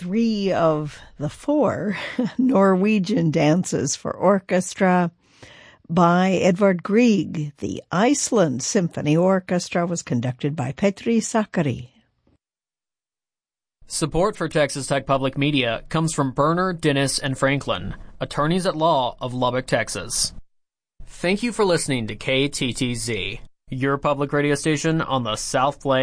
3 of the 4 Norwegian dances for orchestra by Edvard Grieg. The Iceland Symphony Orchestra was conducted by Petri Sakari. Support for Texas Tech Public Media comes from Berner, Dennis, and Franklin, attorneys at law of Lubbock, Texas. Thank you for listening to KTTZ, your public radio station on the South Plains.